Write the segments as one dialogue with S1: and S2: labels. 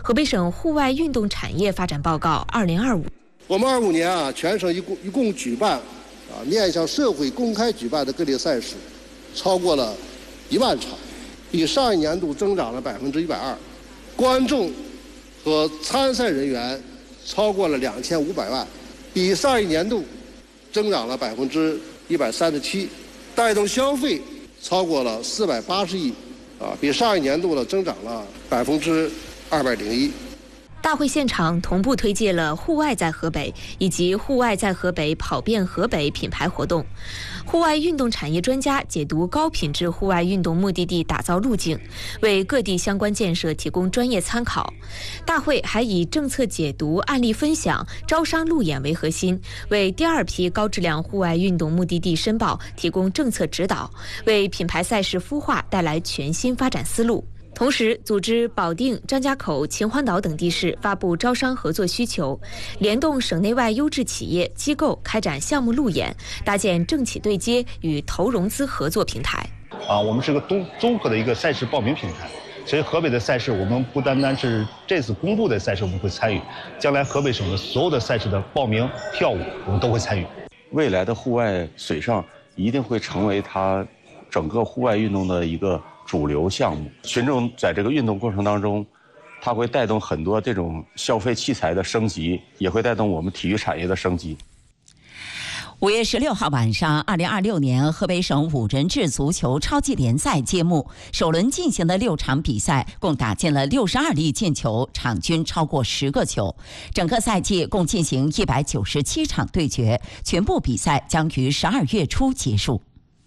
S1: 河北省户外运动产业发展报告2025。
S2: 我们25年全省一共举办面向社会公开举办的各类赛事超过了1万场，比上一年度增长了120%，观众和参赛人员超过了2500万，比上一年度增长了137%，带动消费超过了480亿，比上一年度增长了201%。
S1: 大会现场同步推介了户外在河北以及户外在河北跑遍河北品牌活动，户外运动产业专家解读高品质户外运动目的地打造路径，为各地相关建设提供专业参考。大会还以政策解读、案例分享、招商路演为核心，为第2批高质量户外运动目的地申报提供政策指导，为品牌赛事孵化带来全新发展思路。同时，组织保定、张家口、秦皇岛等地市发布招商合作需求，联动省内外优质企业机构开展项目路演，搭建政企对接与投融资合作平台。
S3: 我们是个综合的一个赛事报名平台，所以河北的赛事我们不单单是这次公布的赛事我们会参与，将来河北省的所有的赛事的报名、票务我们都会参与。
S4: 未来的户外水上一定会成为它整个户外运动的一个主流项目，群众在这个运动过程当中，它会带动很多这种消费器材的升级，也会带动我们体育产业的升级。
S5: 5月16号晚上，2026年河北省5人制足球超级联赛揭幕。首轮进行的6场比赛，共打进了62粒进球，场均超过10个球。整个赛季共进行197场对决，全部比赛将于12月初结束。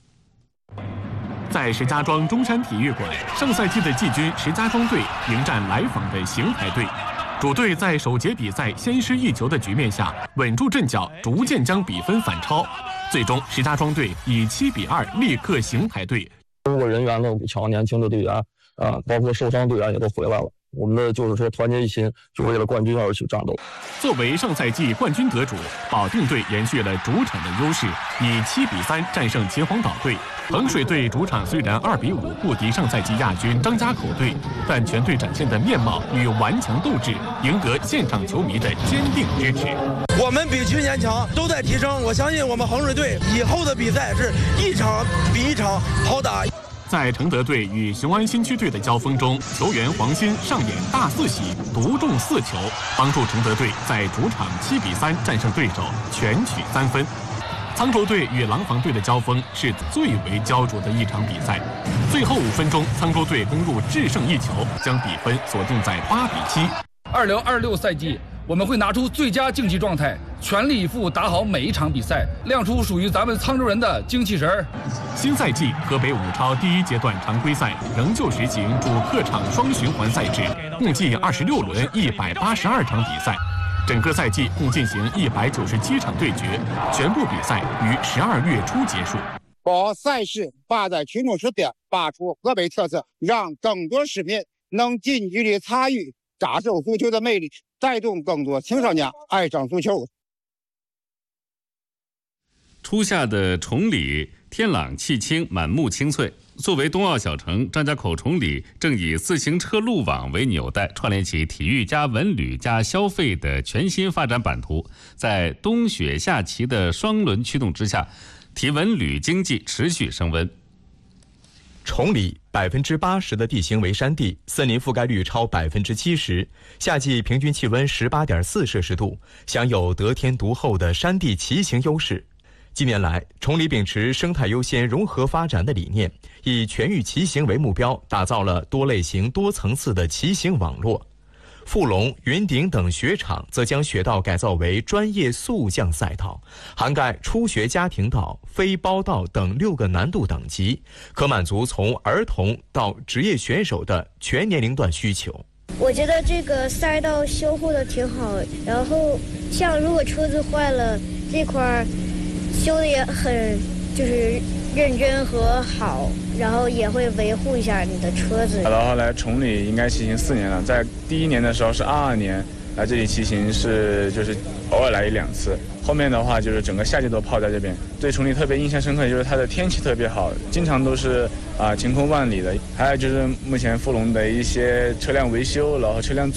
S6: 在石家庄中山体育馆，上赛季的季军石家庄队迎战来访的邢台队。主队在首节比赛先失1球的局面下，稳住阵脚，逐渐将比分反超。最终，石家庄队以7-2力克邢台队。
S7: 中国人员的5强，年轻的队员包括受伤队员也都回来了。我们的就是说团结一心，就为了冠军而去战斗。
S6: 作为上赛季冠军得主，保定队延续了主场的优势，以7-3战胜秦皇岛队。衡水队主场虽然2-5不敌上赛季亚军张家口队，但全队展现的面貌与顽强斗志，赢得现场球迷的坚定支持。
S8: 我们比去年强，都在提升。我相信我们衡水队以后的比赛是一场比一场好打。
S6: 在承德队与雄安新区队的交锋中，球员黄鑫上演大四喜，独中4球，帮助承德队在主场7-3战胜对手，全取3分。沧州队与廊坊队的交锋是最为焦灼的一场比赛，最后5分钟，沧州队攻入制胜1球，将比分锁定在8-7。
S9: 2026赛季，我们会拿出最佳竞技状态，全力以赴打好每一场比赛，亮出属于咱们沧州人的精气神儿。
S6: 新赛季河北5超第1阶段常规赛仍旧实行主客场双循环赛制，共计26轮182场比赛。整个赛季共进行197场对决，全部比赛于12月初结束。
S10: 把赛事摆在群众视点，把出河北特色，让更多市民能近距离参与感受足球的魅力，带动更多青少年爱上足球。
S11: 初夏的崇礼，天朗气清，满目青翠。作为冬奥小城，张家口崇礼正以自行车路网为纽带，串联起体育加文旅加消费的全新发展版图。在冬雪夏骑的双轮驱动之下，体文旅经济持续升温。
S12: 崇礼80%的地形为山地，森林覆盖率超70%，夏季平均气温18.4摄氏度，享有得天独厚的山地骑行优势。近年来，崇礼秉持生态优先、融合发展的理念，以全域骑行为目标，打造了多类型、多层次的骑行网络。富龙、云顶等雪场则将雪道改造为专业速降赛道，涵盖初学家庭道、非包道等6个难度等级，可满足从儿童到职业选手的全年龄段需求。
S13: 我觉得这个赛道修护的挺好，然后像如果车子坏了，这块修的也很就是认真和好，然后也会维护一下你的车子。
S14: 然后来崇礼应该骑行4年了，在第1年的时候是22年来这里骑行，就是偶尔来1-2次。后面的话就是整个夏季都泡在这边。对崇礼特别印象深刻，就是它的天气特别好，经常都是晴空万里的。还有就是目前富龙的一些车辆维修，然后车辆